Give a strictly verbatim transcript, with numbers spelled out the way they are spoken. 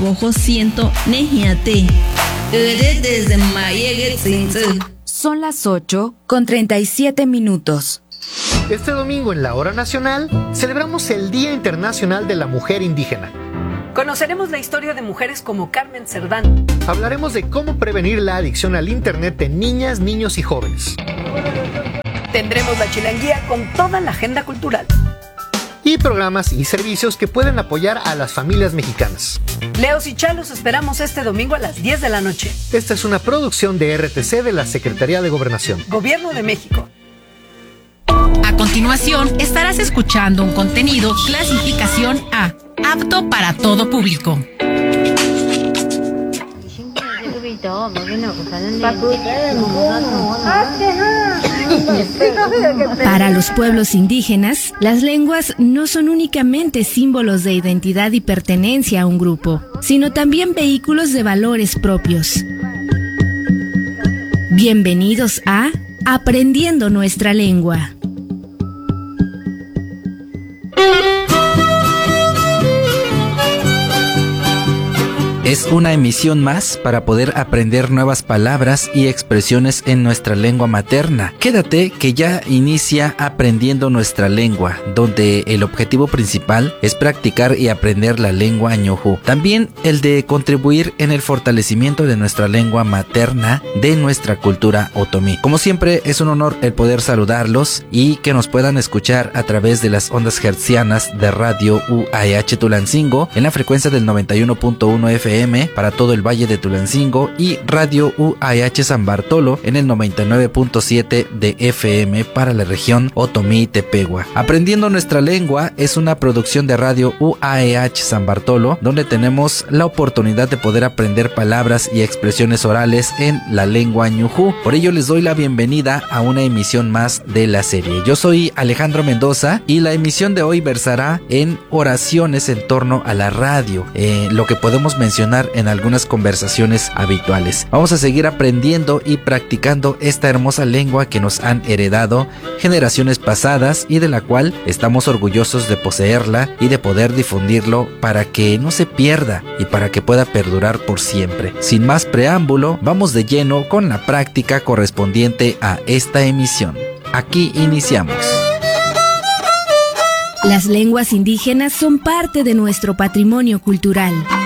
bojo siento nejiate. Son las ocho con treinta y siete minutos. Este domingo en la Hora Nacional celebramos el Día Internacional de la Mujer Indígena. Conoceremos la historia de mujeres como Carmen Cerdán. Hablaremos de cómo prevenir la adicción al Internet en niñas, niños y jóvenes. Tendremos la chilanguía con toda la agenda cultural. Y programas y servicios que pueden apoyar a las familias mexicanas. Leos y Chalos esperamos este domingo a las diez de la noche. Esta es una producción de R T C de la Secretaría de Gobernación. Gobierno de México. A continuación, estarás escuchando un contenido clasificación A, apto para todo público. Para los pueblos indígenas, las lenguas no son únicamente símbolos de identidad y pertenencia a un grupo, sino también vehículos de valores propios. Bienvenidos a Aprendiendo Nuestra Lengua. Es una emisión más para poder aprender nuevas palabras y expresiones en nuestra lengua materna. Quédate que ya inicia Aprendiendo Nuestra Lengua, donde el objetivo principal es practicar y aprender la lengua ñujú. También el de contribuir en el fortalecimiento de nuestra lengua materna de nuestra cultura otomí. Como siempre, es un honor el poder saludarlos y que nos puedan escuchar a través de las ondas hertzianas de Radio U A H Tulancingo en la frecuencia del noventa y uno punto uno F M para todo el Valle de Tulancingo y Radio U A H San Bartolo en el noventa y nueve punto siete de F M para la región Otomí-Tepehua. Aprendiendo Nuestra Lengua es una producción de Radio U A H San Bartolo, donde tenemos la oportunidad de poder aprender palabras y expresiones orales en la lengua ñujú. Por ello les doy la bienvenida a una emisión más de la serie. Yo soy Alejandro Mendoza y la emisión de hoy versará en oraciones en torno a la radio, eh, lo que podemos mencionar en algunas conversaciones habituales. Vamos a seguir aprendiendo y practicando esta hermosa lengua que nos han heredado generaciones pasadas y de la cual estamos orgullosos de poseerla y de poder difundirlo para que no se pierda y para que pueda perdurar por siempre. Sin más preámbulo, vamos de lleno con la práctica correspondiente a esta emisión. Aquí iniciamos. Las lenguas indígenas son parte de nuestro patrimonio cultural.